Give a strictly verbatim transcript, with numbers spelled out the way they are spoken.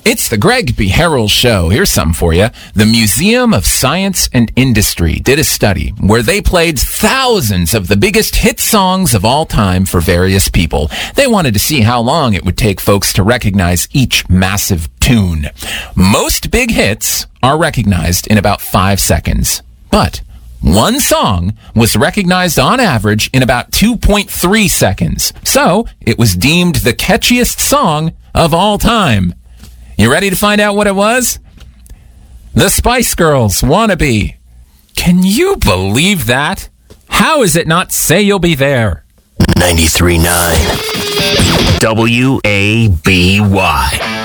It's the Greg B. Harrell Show. Here's something for you. The Museum of Science and Industry did a study where they played thousands of the biggest hit songs of all time for various people. They wanted to see how long it would take folks to recognize each massive tune. Most big hits are recognized in about five seconds. But one song was recognized on average in about two point three seconds. So it was deemed the catchiest song of all time. You ready to find out what it was? The Spice Girls, Wannabe. Can you believe that? How is it not Say You'll Be There? ninety-three point nine W A B Y.